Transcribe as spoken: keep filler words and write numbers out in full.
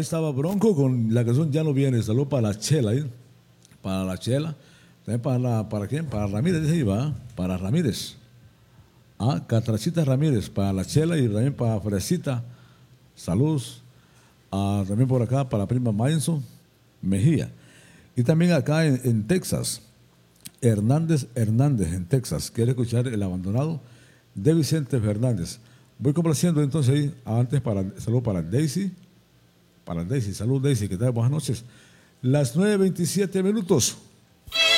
estaba Bronco con la canción Ya no viene. Saludos para la Chela, ¿eh? Para la Chela. También para, la, ¿para quién? Para Ramírez, dice ahí, va. Para Ramírez. Ah, Catrachita Ramírez, para la Chela y también para Fresita. Saludos. Ah, también por acá para la prima Mainzo Mejía. Y también acá en, en Texas, Hernández Hernández en Texas. Quiere escuchar El Abandonado de Vicente Fernández. Voy complaciendo entonces ahí, antes para, saludos para Daisy. Para Daisy, salud Daisy, que tal, buenas noches. Las nueve veintisiete minutos.